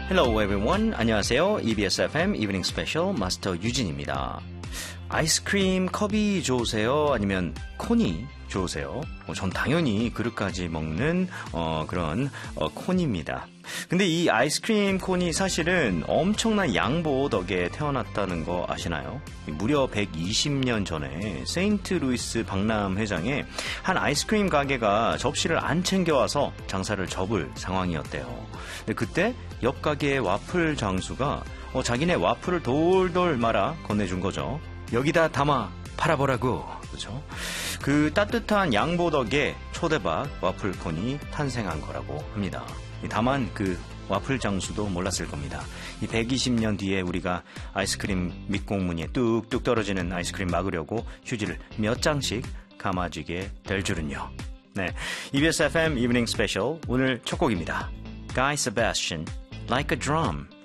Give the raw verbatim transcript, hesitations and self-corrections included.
Hello everyone. 안녕하세요. 이비에스 에프엠 이브닝 스페셜 마스터 유진입니다. 아이스크림 컵이 좋으세요? 아니면 콘이 좋으세요? 어, 전 당연히 그릇까지 먹는 어, 그런 어, 콘입니다. 근데 이 아이스크림 콘이 사실은 엄청난 양보 덕에 태어났다는 거 아시나요? 무려 백이십 년 전에 세인트루이스 박람 회장에 한 아이스크림 가게가 접시를 안 챙겨와서 장사를 접을 상황이었대요. 근데 그때 옆 가게의 와플 장수가 어, 자기네 와플을 돌돌 말아 건네준 거죠. 여기다 담아 팔아보라고. 그렇죠? 그 따뜻한 양보 덕에 초대박 와플콘이 탄생한 거라고 합니다. 다만 그 와플 장수도 몰랐을 겁니다. 이 백이십 년 뒤에 우리가 아이스크림 밑공무니에 뚝뚝 떨어지는 아이스크림 막으려고 휴지를 몇 장씩 감아주게 될 줄은요. 네, 이비에스 에프엠 이브닝 스페셜 오늘 첫 곡입니다. Guy Sebastian, Like a Drum.